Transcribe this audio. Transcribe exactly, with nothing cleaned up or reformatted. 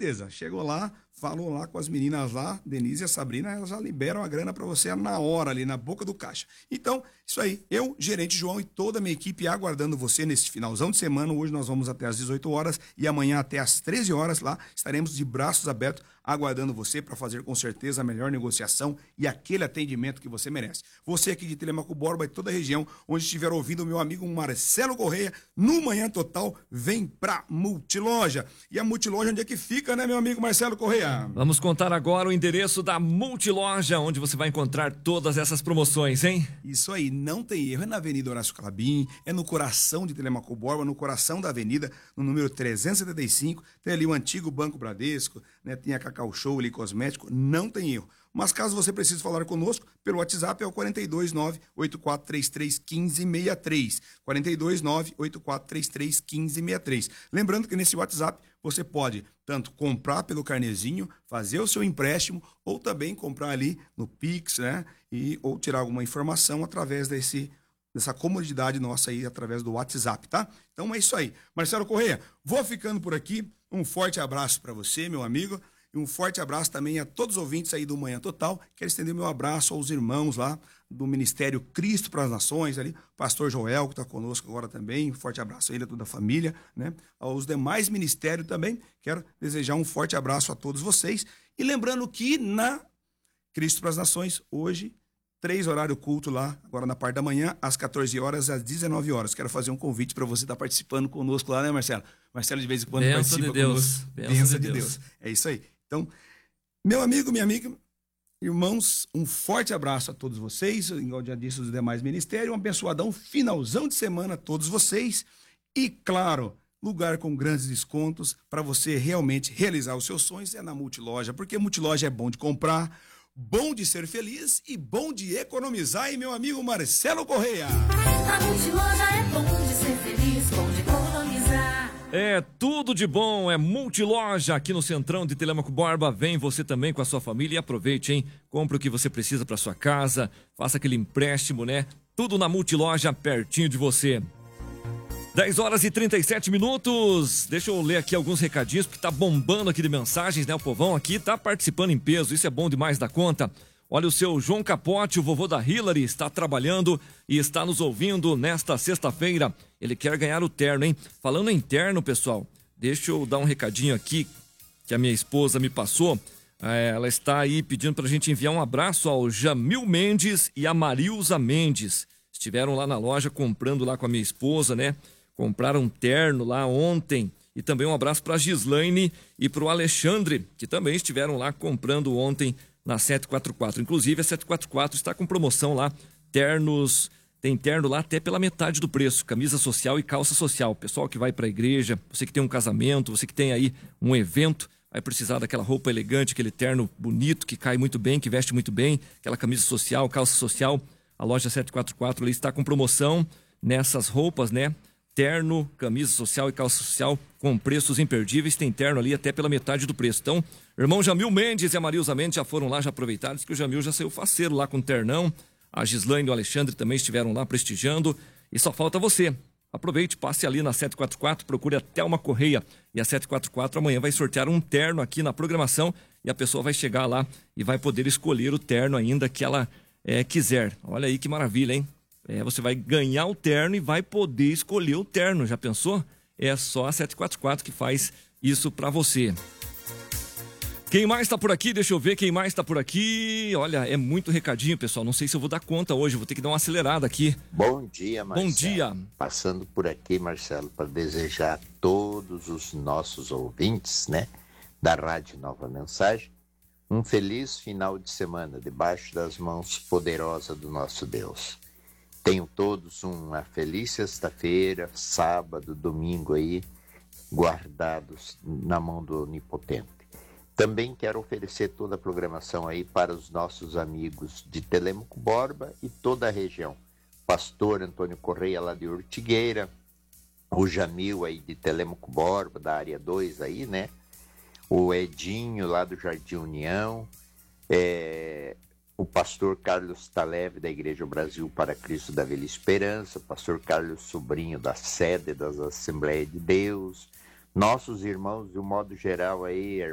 certeza. Chegou lá, falou lá com as meninas lá, Denise e a Sabrina, elas já liberam a grana para você na hora, ali na boca do caixa. Então, isso aí. Eu, gerente João e toda a minha equipe aguardando você nesse finalzão de semana. Hoje nós vamos até às dezoito horas e amanhã até às treze horas lá. Estaremos de braços abertos aguardando você para fazer com certeza a melhor negociação e aquele atendimento que você merece. Você aqui de Telemaco Borba e toda a região onde estiver ouvindo o meu amigo Marcelo Correia, no Manhã Total, vem pra Multiloja. E a Multiloja onde é que fica, né, meu amigo Marcelo Correia? Vamos contar agora o endereço da Multiloja, onde você vai encontrar todas essas promoções, hein? Isso aí, não tem erro. É na Avenida Horácio Clabin, é no coração de Telemaco Borba, no coração da avenida, no número trezentos e setenta e cinco. Tem ali o antigo Banco Bradesco, né? Tem a Cacau Show ali, cosmético, não tem erro. Mas caso você precise falar conosco, pelo WhatsApp é o quatro dois nove, oito quatro três três, um cinco seis três. quatro dois nove, oito quatro três três, um cinco seis três. Lembrando que nesse WhatsApp você pode tanto comprar pelo carnezinho, fazer o seu empréstimo, ou também comprar ali no Pix, né? E, ou tirar alguma informação através desse, dessa comodidade nossa aí, através do WhatsApp, tá? Então é isso aí. Marcelo Correia, vou ficando por aqui. Um forte abraço para você, meu amigo. E um forte abraço também a todos os ouvintes aí do Manhã Total. Quero estender meu abraço aos irmãos lá do Ministério Cristo para as Nações, ali, pastor Joel, que está conosco agora também. Um forte abraço a ele, a toda a família, né? Aos demais ministérios também. Quero desejar um forte abraço a todos vocês. E lembrando que na Cristo para as Nações, hoje, três horário culto lá, agora na parte da manhã, às quatorze horas, às dezenove horas. Quero fazer um convite para você estar participando conosco lá, né, Marcelo? Marcelo de vez em quando Benção participa de Deus. conosco. Benção Benção de de Deus. Deus. É isso aí. Então, meu amigo, minha amiga, irmãos, um forte abraço a todos vocês, igual já disse os demais ministérios, um abençoadão finalzão de semana a todos vocês e, claro, lugar com grandes descontos para você realmente realizar os seus sonhos é na Multiloja, porque Multiloja é bom de comprar, bom de ser feliz e bom de economizar, e meu amigo Marcelo Correia. A Multiloja é bom de ser feliz, bom de economizar. É tudo de bom, é Multiloja aqui no Centrão de Telemaco Borba. Vem você também com a sua família e aproveite, hein? Compre o que você precisa para sua casa, faça aquele empréstimo, né? Tudo na Multiloja, pertinho de você. dez horas e trinta e sete minutos. Deixa eu ler aqui alguns recadinhos, porque tá bombando aqui de mensagens, né? O povão aqui tá participando em peso, isso é bom demais da conta. Olha, o seu João Capote, o vovô da Hillary, está trabalhando e está nos ouvindo nesta sexta-feira. Ele quer ganhar o terno, hein? Falando em terno, pessoal, deixa eu dar um recadinho aqui que a minha esposa me passou. É, ela está aí pedindo pra gente enviar um abraço ao Jamil Mendes e a Marilza Mendes. Estiveram lá na loja comprando lá com a minha esposa, né? Compraram um terno lá ontem. E também um abraço para a Gislaine e para o Alexandre, que também estiveram lá comprando ontem na sete quatro quatro. Inclusive, a sete quatro quatro está com promoção lá, ternos, tem terno lá até pela metade do preço, camisa social e calça social. Pessoal que vai para a igreja, você que tem um casamento, você que tem aí um evento, vai precisar daquela roupa elegante, aquele terno bonito, que cai muito bem, que veste muito bem, aquela camisa social, calça social. A loja sete quatro quatro ali está com promoção nessas roupas, né? Terno, camisa social e calça social com preços imperdíveis. Tem terno ali até pela metade do preço. Então, irmão Jamil Mendes e a Marilza Mendes já foram lá, já aproveitaram. Diz que o Jamil já saiu faceiro lá com ternão. A Gislaine e o Alexandre também estiveram lá prestigiando. E só falta você. Aproveite, passe ali na sete quatro quatro, procure até uma Correia. E a sete quatro quatro amanhã vai sortear um terno aqui na programação. E a pessoa vai chegar lá e vai poder escolher o terno ainda que ela é, quiser. Olha aí que maravilha, hein? É, você vai ganhar o terno e vai poder escolher o terno, já pensou? É só a sete quatro quatro que faz isso pra você. Quem mais tá por aqui? Deixa eu ver quem mais tá por aqui. Olha, é muito recadinho, pessoal. Não sei se eu vou dar conta hoje, vou ter que dar uma acelerada aqui. Bom dia, Marcelo. Bom dia. Passando por aqui, Marcelo, para desejar a todos os nossos ouvintes, né, da Rádio Nova Mensagem, um feliz final de semana, debaixo das mãos poderosas do nosso Deus. Tenham todos uma feliz sexta-feira, sábado, domingo aí, guardados na mão do Onipotente. Também quero oferecer toda a programação aí para os nossos amigos de Telemaco Borba e toda a região. Pastor Antônio Correia lá de Ortigueira, o Jamil aí de Telemaco Borba, da área dois aí, né? O Edinho lá do Jardim União, é... o pastor Carlos Taleve, da Igreja Brasil para Cristo da Velha Esperança, o pastor Carlos Sobrinho, da sede das Assembleias de Deus, nossos irmãos, de um modo geral aí,